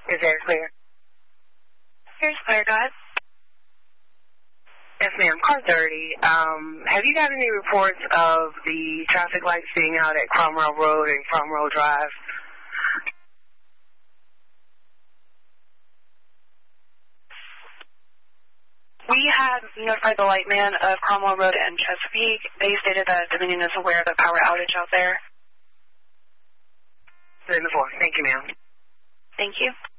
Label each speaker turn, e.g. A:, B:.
A: Is that clear?
B: Here's clear, go ahead.
A: Yes, ma'am. Car 30. Have you got any reports of the traffic lights being out at Cromwell Road and Cromwell Drive?
B: We had notified the lightman of Cromwell Road and Chesapeake. They stated that Dominion is aware of the power outage out there.
A: In the 4. Thank you, ma'am.
B: Thank you.